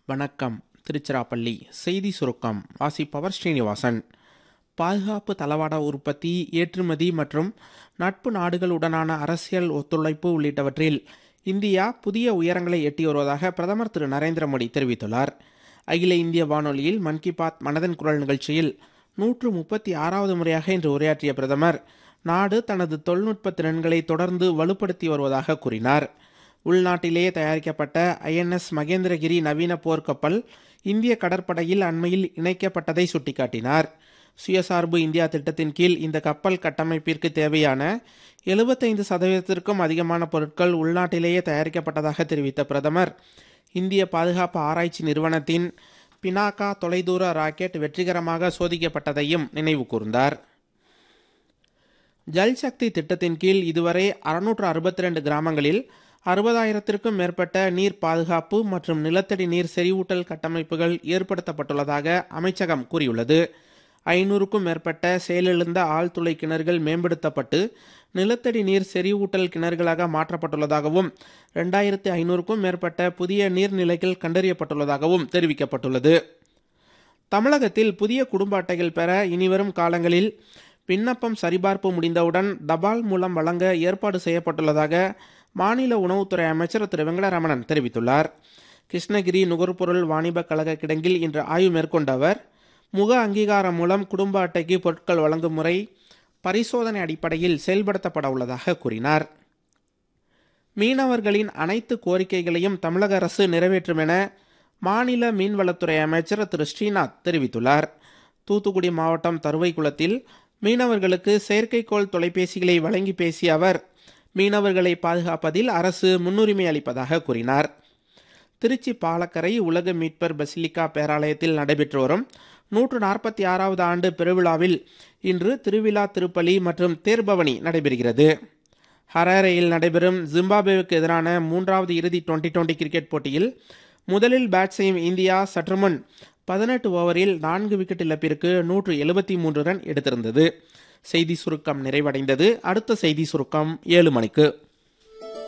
வணக்கம். திருச்சிராப்பள்ளி செய்தி சுருக்கம் வாசிப்பவர் ஸ்ரீனிவாசன். பாதுகாப்பு தளவாட உற்பத்தி, ஏற்றுமதி மற்றும் நட்பு நாடுகளுடனான அரசியல் ஒத்துழைப்பு உள்ளிட்டவற்றில் இந்தியா புதிய உயரங்களை எட்டி வருவதாக பிரதமர் திரு நரேந்திர மோடி தெரிவித்துள்ளார். அகில இந்திய வானொலியில் மன் கி பாத் மனதின் குரல் நிகழ்ச்சியில் 136வது முறையாக இன்று உரையாற்றிய பிரதமர், நாடு தனது தொழில்நுட்ப திறன்களை தொடர்ந்து வலுப்படுத்தி வருவதாக கூறினார். உள்நாட்டிலேயே தயாரிக்கப்பட்ட INS மகேந்திரகிரி நவீன போர்க்கப்பல் இந்திய கடற்படையில் அண்மையில் இணைக்கப்பட்டதை சுட்டிக்காட்டினார். சுயசார்பு இந்தியா திட்டத்தின் கீழ் இந்த கப்பல் கட்டமைப்பிற்கு தேவையான 75%க்கும் அதிகமான பொருட்கள் உள்நாட்டிலேயே தயாரிக்கப்பட்டதாக தெரிவித்த பிரதமர், இந்திய பாதுகாப்பு ஆராய்ச்சி நிறுவனத்தின் பினாகா தொலைதூர ராக்கெட் வெற்றிகரமாக சோதிக்கப்பட்டதையும் நினைவு கூர்ந்தார். ஜல்சக்தி திட்டத்தின் கீழ் இதுவரை 662 கிராமங்களில் 60,000க்கும் மேற்பட்ட நீர் பாதுகாப்பு மற்றும் நிலத்தடி நீர் செறிவூட்டல் கட்டமைப்புகள் ஏற்படுத்தப்பட்டுள்ளதாக அமைச்சகம் கூறியுள்ளது. 500க்கும் மேற்பட்ட செயலிழந்த ஆழ்துளை கிணறுகள் மேம்படுத்தப்பட்டு நிலத்தடி நீர் செறிவூட்டல் கிணறுகளாக மாற்றப்பட்டுள்ளதாகவும் 2,500க்கும் மேற்பட்ட புதிய நீர்நிலைகள் கண்டறியப்பட்டுள்ளதாகவும் தெரிவிக்கப்பட்டுள்ளது. தமிழகத்தில் புதிய குடும்ப அட்டைகள் பெற இனிவரும் காலங்களில் விண்ணப்பம் சரிபார்ப்பு முடிந்தவுடன் தபால் மூலம் வழங்க ஏற்பாடு செய்யப்பட்டுள்ளதாக மாநில உணவுத்துறை அமைச்சர் திரு வெங்கடரமணன் தெரிவித்துள்ளார். கிருஷ்ணகிரி நுகர்பொருள் வாணிப கழக கிடங்கில் இன்று ஆய்வு மேற்கொண்ட அவர், முக அங்கீகாரம் மூலம் குடும்ப அட்டைக்கு பொருட்கள் வழங்கும் முறை பரிசோதனை அடிப்படையில் செயல்படுத்தப்பட உள்ளதாக கூறினார். மீனவர்களின் அனைத்து கோரிக்கைகளையும் தமிழக அரசு நிறைவேற்றும் என மாநில மீன்வளத்துறை அமைச்சர் திரு ஸ்ரீநாத் தெரிவித்துள்ளார். தூத்துக்குடி மாவட்டம் தருவைக்குளத்தில் மீனவர்களுக்கு செயற்கைக்கோள் தொலைபேசிகளை வழங்கி பேசிய அவர், மீனவர்களை பாதுகாப்பதில் அரசு முன்னுரிமை அளிப்பதாக கூறினார். திருச்சி பாலக்கரை உலக மீட்பர் பசிலிக்கா பேராலயத்தில் நடைபெற்று வரும் 146வது ஆண்டு பெருவிழாவில் இன்று திருவிழா திருப்பலி மற்றும் தேர்பவனி நடைபெறுகிறது. ஹராரேயில் நடைபெறும் ஜிம்பாப்வேவுக்கு எதிரான 3வது இறுதி டுவெண்டி கிரிக்கெட் போட்டியில் முதலில் பேட் செய்யும் இந்தியா சற்றுமுன் 18 ஓவரில் 4 விக்கெட் இழப்பிற்கு 173 ரன் எடுத்திருந்தது. செய்தி சுருக்கம் நிறைவடைந்தது. அடுத்த செய்தி சுருக்கம் 7 மணிக்கு.